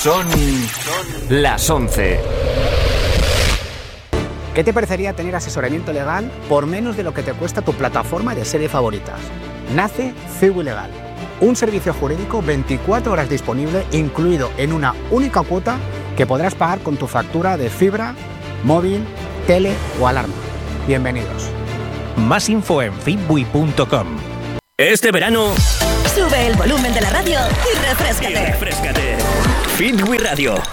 Son las 11. ¿Qué te parecería tener asesoramiento legal por menos de lo que te cuesta tu plataforma de series favoritas? Nace Ciwi Legal, un servicio jurídico 24 horas disponible, incluido en una única cuota que podrás pagar con tu factura de fibra, móvil, tele o alarma. Bienvenidos. Más info en fitwi.com. Este verano, sube el volumen de la radio y refréscate. Fitwi Radio.